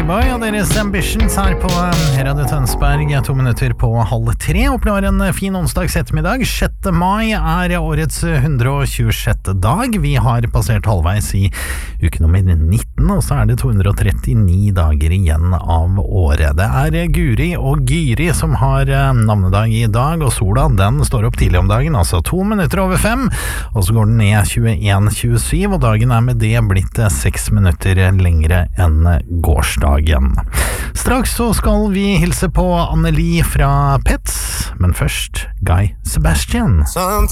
Boy og deres Ambitions her på Radio Tønsberg 2 minutter på 2:30. Håper det var en fin onsdags ettermiddag. 6. mai er årets 126. dag. Vi har passert halvveis i uke nummer 19, og så er det 239 dager igjen av året. Det er Guri og Gyri som har navnedag i dag, og sola den står opp tidlig om dagen, altså 2 minutter over 5, og så går den ned 21:27, og dagen er med det blitt 6 minutter lengre enn gårsdagen. Straks så skal vi hilse på Anneli fra Pets, men først Guy Sebastian.